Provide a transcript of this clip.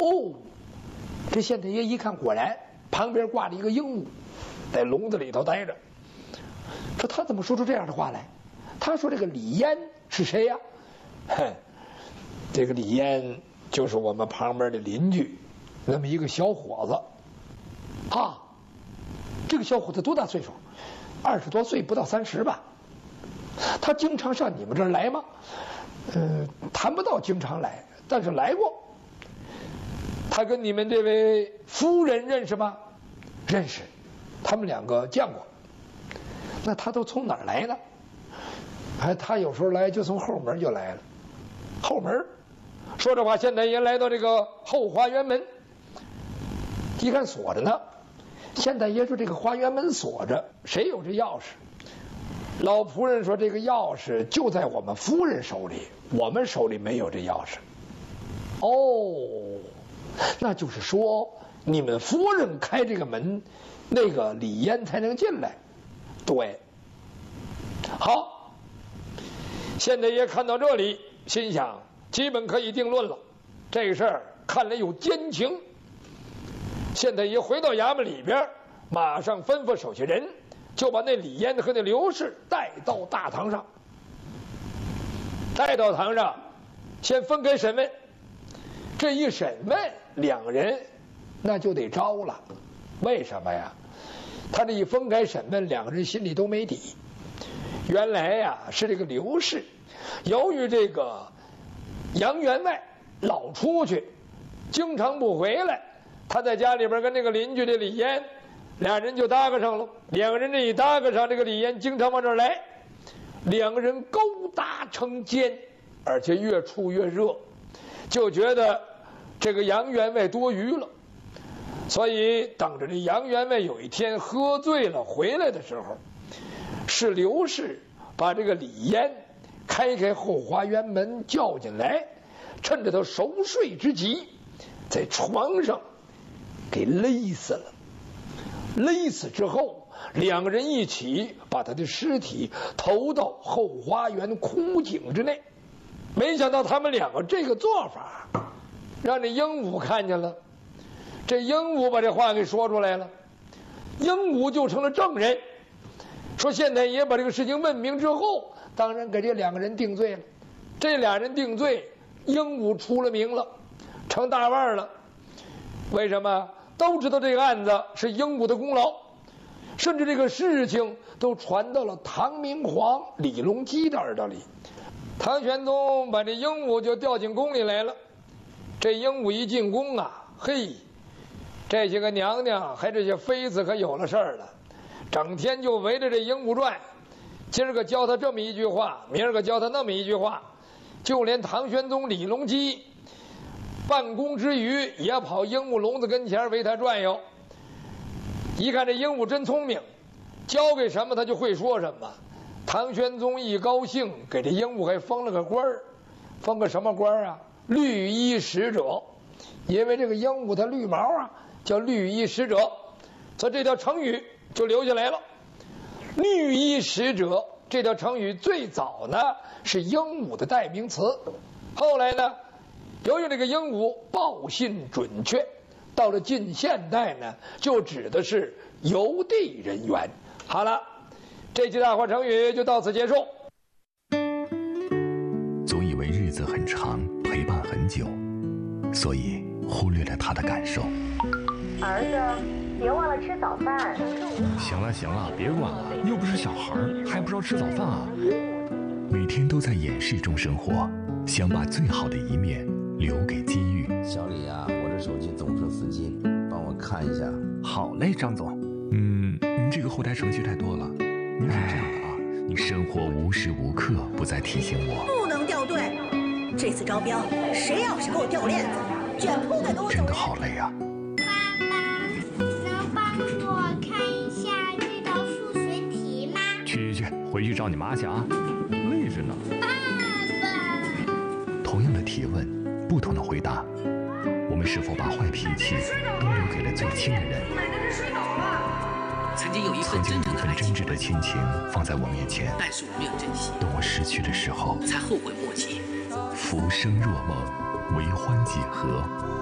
哦，这县太爷一看，果然旁边挂着一个鹦鹉，在笼子里头待着。说他怎么说出这样的话来？他说这个李烟是谁呀？哼，这个李烟就是我们旁边的邻居，那么一个小伙子啊。这个小伙子多大岁数？20多岁，不到30吧。他经常上你们这儿来吗？谈不到经常来，但是来过。他跟你们这位夫人认识吗？认识，他们2个见过。那他都从哪儿来呢？他有时候来就从后门就来了。后门，说这话，县太爷来到这个后花园门，一看锁着呢。县太爷说这个花园门锁着，谁有这钥匙？老仆人说这个钥匙就在我们夫人手里，我们手里没有这钥匙。哦，那就是说你们夫人开这个门，那个李烟才能进来。对，好，县太爷看到这里，心想基本可以定论了，这个事儿看来有奸情。县太爷回到衙门里边，马上吩咐手下人，就把那李烟和那刘氏带到大堂上。带到堂上，先分开审问。这一审问，2人那就得招了。为什么呀？他这一分开审问，2个人心里都没底。原来呀，是这个刘氏，由于这个杨员外老出去，经常不回来，他在家里边跟那个邻居这李烟，2人就搭个上了。2个人这一搭个上，这个李烟经常往这儿来，2个人勾搭成奸，而且越处越热，就觉得这个杨员外多余了。所以等着这杨员外有一天喝醉了回来的时候，是刘氏把这个李烟开后花园门叫进来，趁着他熟睡之际，在床上给勒死了。勒死之后，2个人一起把他的尸体投到后花园枯井之内。没想到他们2个这个做法，让这鹦鹉看见了。这鹦鹉把这话给说出来了，鹦鹉就成了证人，说县太爷把这个事情问明之后，当然给这2个人定罪了。这2人定罪，鹦鹉出了名了，成大腕了。为什么？都知道这个案子是鹦鹉的功劳，甚至这个事情都传到了唐明皇李隆基的耳朵里。唐玄宗把这鹦鹉就调进宫里来了。这鹦鹉一进宫啊，嘿，这些个娘娘还这些妃子可有了事儿了，整天就围着这鹦鹉转。今儿个教他这么一句话，明儿个教他那么一句话，就连唐玄宗李隆基办公之余也跑鹦鹉笼子跟前围他转悠。一看这鹦鹉真聪明，交给什么他就会说什么。唐玄宗一高兴，给这鹦鹉还封了个官儿。封个什么官儿啊？绿衣使者。因为这个鹦鹉它绿毛啊，叫绿衣使者，所以这条成语就留下来了。绿衣使者这条成语最早呢是鹦鹉的代名词，后来呢，由于这个鹦鹉报信准确，到了近现代呢，就指的是邮递人员。好了，这句大话成语就到此结束。 总以为日子很长，陪伴很久，所以忽略了他的感受。 儿子，别忘了吃早饭。 行了行了，别管了，又不是小孩，还不知道吃早饭啊？ 每天都在掩饰中生活，想把最好的一面留给机遇。 小李啊，我这手机总是死机，帮我看一下。 好嘞，张总。您这个后台程序太多了。您是这样的啊，你生活无时无刻不在提醒我， 不能掉队。这次招标，谁要是给我掉链子，卷铺盖给我走人。 真的好累啊。 去，回去找你妈去啊，累着呢。 爸爸。 同样的提问，不同的回答，我们是否把坏脾气都留给了最亲的人？ 买的是水饺吧？ 曾经有一份真挚的亲情放在我面前， 但是我没有珍惜。 等我失去的时候， 才后悔莫及。 浮生若梦，为欢几何？